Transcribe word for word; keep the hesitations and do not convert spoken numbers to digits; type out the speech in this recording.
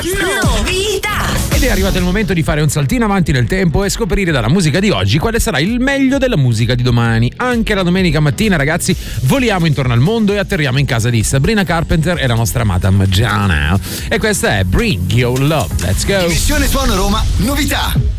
Novità! Ed è arrivato il momento di fare un saltino avanti nel tempo e scoprire dalla musica di oggi quale sarà il meglio della musica di domani. Anche la domenica mattina, ragazzi, voliamo intorno al mondo e atterriamo in casa di Sabrina Carpenter e la nostra Madame Gianna. E questa è Bring Your Love. Let's go! Missione Suono Roma, novità!